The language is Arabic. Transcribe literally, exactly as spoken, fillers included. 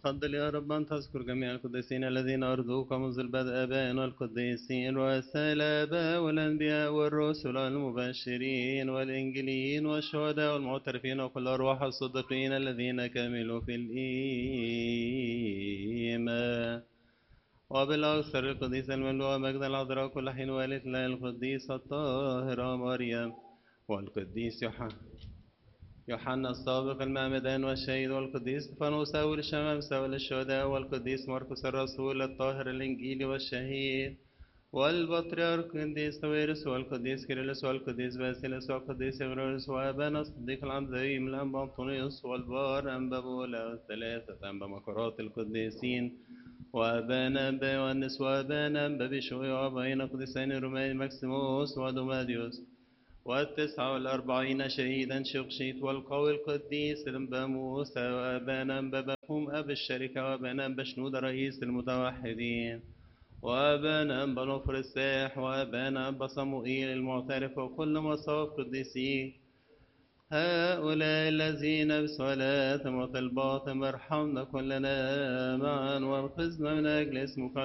تفضل يا رب أن تذكر جميع القديسين الذين أرضوك منذ البدء آبائنا القديسين رؤساء الآباء والأنبياء والرسل والمبشرين والإنجيليين والشهداء والمعترفين وكل أرواح الصديقين الذين كملوا في الإيمان وبالأكثر القديس المملوء مجد العذراء كل حين والد الله القديس الطاهرة مريم والقديس يوحنا يوحنا السابق المعمدان والشهيد والقديس استفانوس أول الشمامسة والشهداء والقديس مرقس الرسول الطاهر الإنجيلي والشهيد والبطريرك القديس تويرس والقديس كيرلس والقديس باسيلس والقديس إغريغوريوس وأبانا الصديق العظيم الأنبا أنطونيوس والبار أنبا بولا والثلاثة أنبا مكرات القديسين وأبانا أنبا يوحنس وأبانا أنبا بشوي وأبانا قديسين روماني ماكسيموس ودوماديوس والتسعة والأربعين شهيدا شقشيت والقوي القديس أنبا موسى وأبانا أنبا بكم أب الشركة وأبانا أنبا شنود رئيس المتوحدين وأبانا أنبا نفر الساح وأبانا أنبا صموئيل المعترف وكل مصاف قديسين هؤلاء الذين بصلاتهم وطلباتهم ارحمنا كلنا معا وانقذنا من أجل اسمك